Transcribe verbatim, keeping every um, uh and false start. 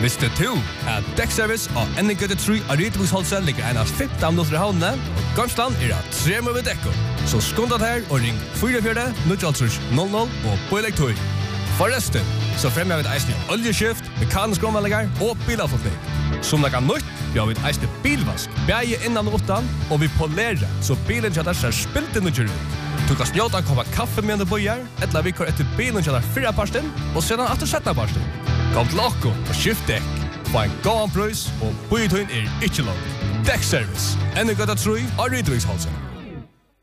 Visste du at Dekkservice og N G tre av Rydviksholset ligger en av femten minutter i havnene, og Gamsland er av tre med dekko. Så skundet her og ring fire fire null null null og på elektroi. Forresten, så fremmer vi et eisende oljeskift, mekanisk omvallinger og bilavfotning. Som det kan nytt, vi har vi et eisende bilvask, bæge innan og utan, og vi polerer, så bilen kjøtter ser spilt inn og kjører ut. Du kan snjåta en koppa kaffe med du bøyer, eller vi kår etter bilen kjøtter fire parsten, og sedan etter sjette parsten. Kom til okko og skift dekk. Få en gåan prøys, og bøyetøyen er ikke lov. Dekkservice, N G tre av Rydviksholset.